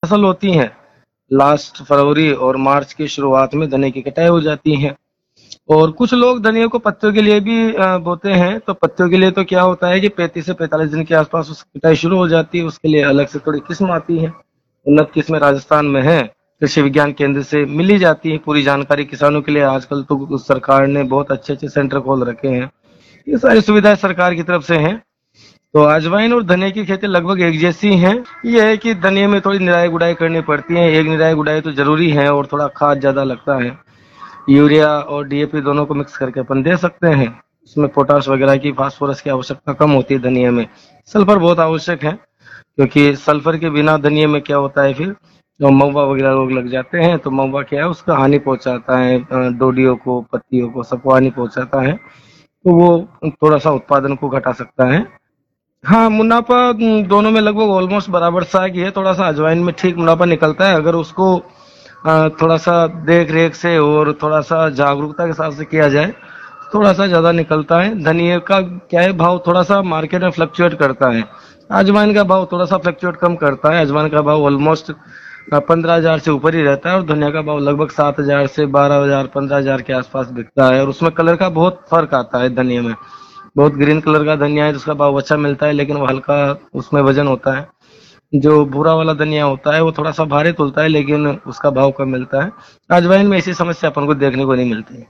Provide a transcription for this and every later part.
फसल होती हैं। लास्ट फरवरी और मार्च की शुरुआत में धनिया की कटाई हो जाती है। और कुछ लोग धनिया को पत्तियों के लिए भी बोते हैं। तो पत्तियों के लिए तो क्या होता है कि 35 से 45 दिन के आसपास उसकी कटाई शुरू हो जाती है। उसके लिए अलग से थोड़ी किस्म आती है। उन्नत किस्में राजस्थान में है, कृषि विज्ञान केंद्र से मिली जाती है। पूरी जानकारी किसानों के लिए आजकल तो सरकार ने बहुत अच्छे अच्छे सेंटर खोल रखे हैं। ये सारी सुविधाएं सरकार की तरफ से हैं। तो अजवाइन और धनिया की खेती लगभग एक जैसी हैं। ये है कि धनिया में थोड़ी निराई गुड़ाई करनी पड़ती है। एक निराई गुड़ाई तो जरूरी है और थोड़ा खाद ज्यादा लगता है। यूरिया और डीएपी दोनों को मिक्स करके अपन दे सकते हैं। उसमें पोटाश वगैरह की, फास्फोरस की आवश्यकता कम होती है धनिया में। सल्फर बहुत आवश्यक है, क्योंकि सल्फर के बिना धनिया में क्या होता है फिर जो महुआ वगैरह रोग लग जाते हैं। तो महुआ क्या है, उसका हानि पहुंचाता है, डोडियों को, पत्तियों को, सबको हानि पहुंचाता है। तो वो थोड़ा सा उत्पादन को घटा सकता है। हाँ, मुनाफा दोनों में लगभग ऑलमोस्ट बराबर सा ही है। थोड़ा सा अजवाइन में ठीक मुनाफा निकलता है, अगर उसको थोड़ा सा देख रेख से और थोड़ा सा जागरूकता के साथ से किया जाए, थोड़ा सा ज्यादा निकलता है। धनिया का क्या है, भाव थोड़ा सा मार्केट में फ्लक्चुएट करता है। अजवाइन का भाव थोड़ा सा फ्लक्चुएट कम करता है। अजवाइन का भाव ऑलमोस्ट 15,000 से ऊपर ही रहता है और धनिया का भाव लगभग 7,000 से 12,000, 15,000 के आसपास बिकता है। और उसमें कलर का बहुत फर्क आता है धनिया में। बहुत ग्रीन कलर का धनिया है जिसका भाव अच्छा मिलता है, लेकिन वो हल्का उसमें वजन होता है। जो भूरा वाला धनिया होता है वो थोड़ा सा भारी तुलता है, लेकिन उसका भाव कम मिलता है। अजवाइन में ऐसी समस्या अपन को देखने को नहीं मिलती है।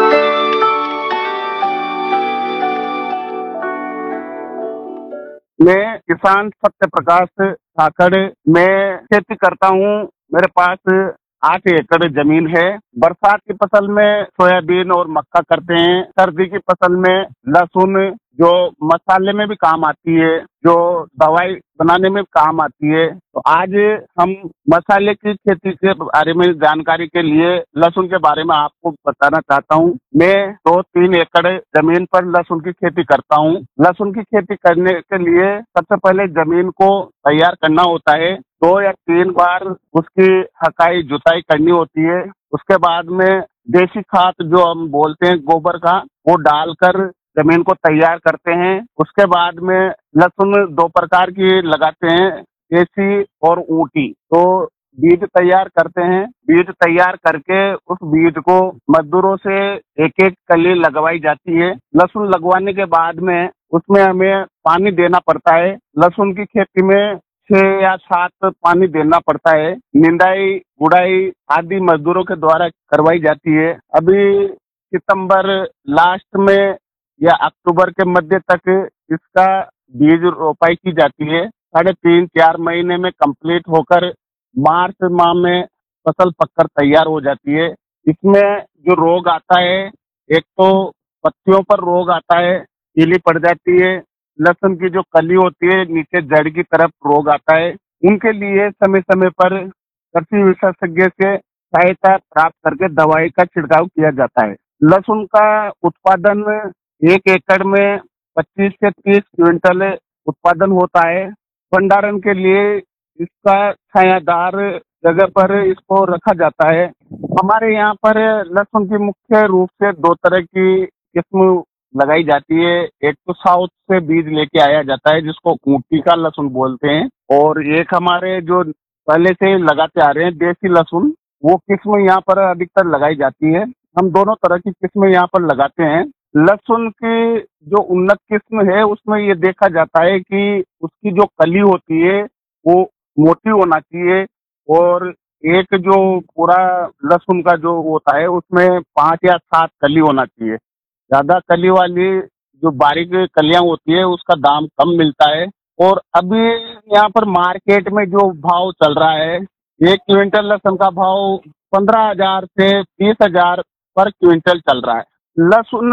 मैं किसान सत्य प्रकाश ठाकर। मैं खेती करता हूँ। मेरे पास 8 एकड़ जमीन है। बरसात की फसल में सोयाबीन और मक्का करते हैं। सर्दी की फसल में लहसुन, जो मसाले में भी काम आती है, जो दवाई बनाने में भी काम आती है। तो आज हम मसाले की खेती के बारे में जानकारी के लिए लहसुन के बारे में आपको बताना चाहता हूँ। मैं 2-3 एकड़ जमीन पर लहसुन की खेती करता हूँ। लहसुन की खेती करने के लिए सबसे पहले जमीन को तैयार करना होता है। 2 या 3 बार उसकी हकाई जुताई करनी होती है। उसके बाद में देसी खाद, जो हम बोलते हैं गोबर का, वो डालकर जमीन को तैयार करते हैं। उसके बाद में लहसुन 2 प्रकार की लगाते हैं, देसी और ऊटी। तो बीज तैयार करते हैं। बीज तैयार करके उस बीज को मजदूरों से एक एक कली लगवाई जाती है। लहसुन लगवाने के बाद में उसमें हमें पानी देना पड़ता है। लहसुन की खेती में 6 या 7 पानी देना पड़ता है। निंदाई, गुड़ाई आदि मजदूरों के द्वारा करवाई जाती है। अभी सितंबर लास्ट में या अक्टूबर के मध्य तक इसका बीज रोपाई की जाती है। 3.5-4 महीने में कंप्लीट होकर मार्च माह में फसल पककर तैयार हो जाती है। इसमें जो रोग आता है, एक तो पत्तियों पर रोग आता है, पीली पड़ जाती है। लहसुन की जो कली होती है, नीचे जड़ की तरफ रोग आता है। उनके लिए समय समय पर कृषि विशेषज्ञ से सहायता प्राप्त करके दवाई का छिड़काव किया जाता है। लहसुन का उत्पादन 1 एकड़ में 25 से 30 क्विंटल उत्पादन होता है। भंडारण के लिए इसका छायादार जगह पर इसको रखा जाता है। हमारे यहाँ पर लहसुन की मुख्य रूप से 2 तरह की किस्म लगाई जाती है। एक तो साउथ से बीज लेके आया जाता है, जिसको ऊटी का लहसुन बोलते हैं। और एक हमारे जो पहले से लगाते आ रहे हैं, देसी लहसुन, वो किस्म यहाँ पर अधिकतर लगाई जाती है। हम दोनों तरह की किस्में यहाँ पर लगाते हैं। लहसुन की जो उन्नत किस्म है, उसमें ये देखा जाता है कि उसकी जो कली होती है वो मोटी होना चाहिए। और एक जो पूरा लहसुन का जो होता है, उसमें 5 या 7 कली होना चाहिए। ज्यादा कली वाली जो बारीक कलियां होती है, उसका दाम कम मिलता है। और अभी यहाँ पर मार्केट में जो भाव चल रहा है, 1 क्विंटल लहसुन का भाव 15,000 से 30,000 पर क्विंटल चल रहा है। लहसुन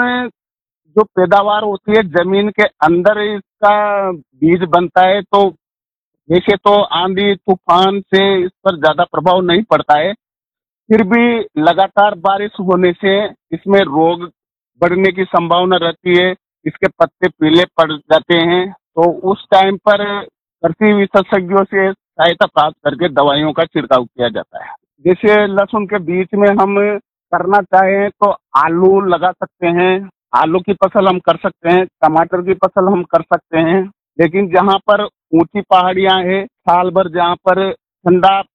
जो पैदावार होती है जमीन के अंदर, इसका बीज बनता है। तो वैसे तो आंधी तूफान से इस पर ज्यादा प्रभाव नहीं पड़ता है, फिर भी लगातार बारिश होने से इसमें रोग बढ़ने की संभावना रहती है। इसके पत्ते पीले पड़ जाते हैं। तो उस टाइम पर कृषि विशेषज्ञों से सहायता प्राप्त करके दवाइयों का छिड़काव किया जाता है। जैसे लहसुन के बीच में हम करना चाहें तो आलू लगा सकते हैं। आलू की फसल हम कर सकते हैं, टमाटर की फसल हम कर सकते हैं। लेकिन जहाँ पर ऊंची पहाड़ियां हैं, साल भर जहाँ पर ठंडा